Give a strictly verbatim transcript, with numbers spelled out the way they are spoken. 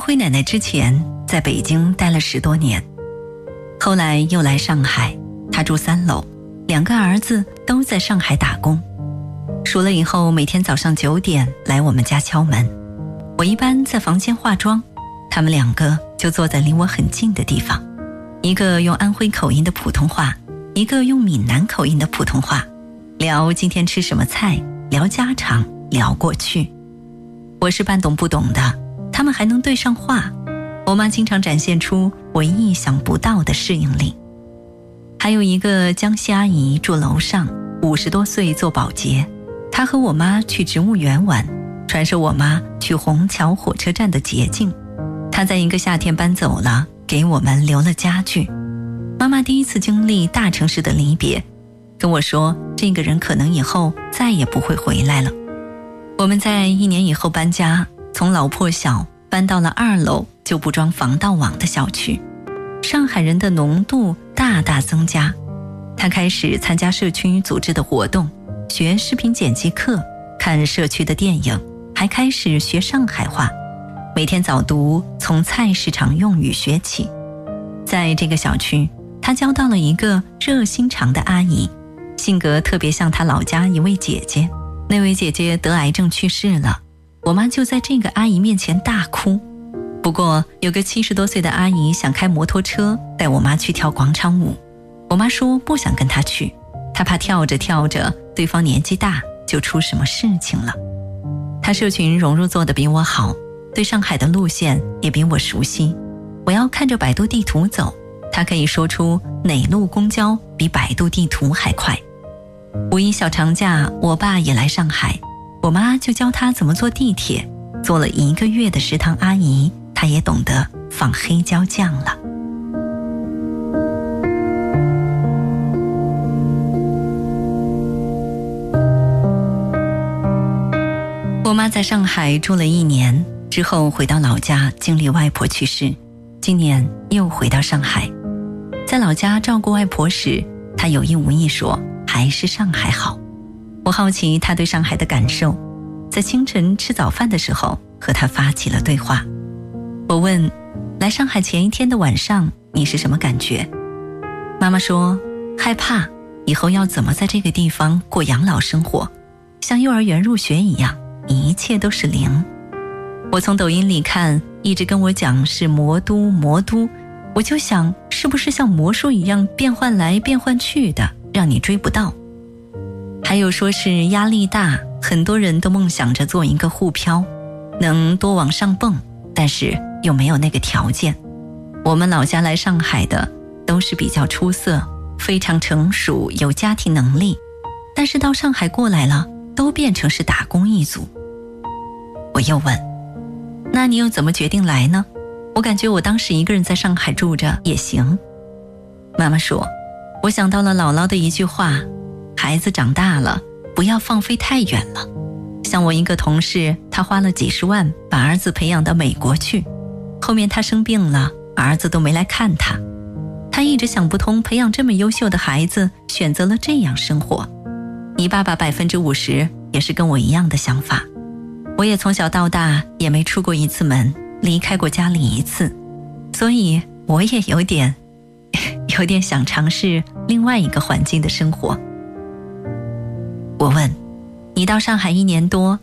回奶奶之前，在北京待了十多年，后来又来上海，她住三楼，两个儿子都在上海打工。熟了以后，每天早上九点来我们家敲门，我一般在房间化妆，他们两个就坐在离我很近的地方，一个用安徽口音的普通话，一个用闽南口音的普通话，聊今天吃什么菜，聊家常，聊过去。我是半懂不懂的，他们还能对上话，我妈经常展现出我意想不到的适应力。还有一个江西阿姨住楼上，五十多岁做保洁，她和我妈去植物园玩，传授我妈去虹桥火车站的捷径。她在一个夏天搬走了，给我们留了家具。妈妈第一次经历大城市的离别，跟我说这个人可能以后再也不会回来了。我们在一年以后搬家，从老破小搬到了二楼就不装防盗网的小区，上海人的浓度大大增加。他开始参加社区组织的活动，学视频剪辑课，看社区的电影，还开始学上海话，每天早读从菜市场用语学起。在这个小区，他交到了一个热心肠的阿姨，性格特别像他老家一位姐姐。那位姐姐得癌症去世了，我妈就在这个阿姨面前大哭。不过有个七十多岁的阿姨想开摩托车带我妈去跳广场舞，我妈说不想跟她去，她怕跳着跳着对方年纪大就出什么事情了。她社群融入做得比我好，对上海的路线也比我熟悉，我要看着百度地图走，她可以说出哪路公交比百度地图还快。五一小长假，我爸也来上海，我妈就教他怎么坐地铁，做了一个月的食堂阿姨，她也懂得放黑椒酱了。我妈在上海住了一年之后回到老家，经历外婆去世，今年又回到上海。在老家照顾外婆时，她有意无意说还是上海好。我好奇他对上海的感受，在清晨吃早饭的时候和他发起了对话。我问，来上海前一天的晚上你是什么感觉？妈妈说，害怕以后要怎么在这个地方过养老生活，像幼儿园入学一样，一切都是零。我从抖音里看，一直跟我讲是魔都魔都，我就想是不是像魔术一样变换来变换去的，让你追不到。还有说是压力大，很多人都梦想着做一个沪漂，能多往上蹦，但是又没有那个条件。我们老家来上海的都是比较出色，非常成熟，有家庭能力，但是到上海过来了，都变成是打工一族。我又问，那你又怎么决定来呢？我感觉我当时一个人在上海住着也行。妈妈说，我想到了姥姥的一句话，孩子长大了，不要放飞太远了。像我一个同事，他花了几十万把儿子培养到美国去，后面他生病了，儿子都没来看他。他一直想不通，培养这么优秀的孩子，选择了这样生活。你爸爸百分之五十也是跟我一样的想法。我也从小到大也没出过一次门，离开过家里一次，所以我也有点有点想尝试另外一个环境的生活。我问，你到上海一年多，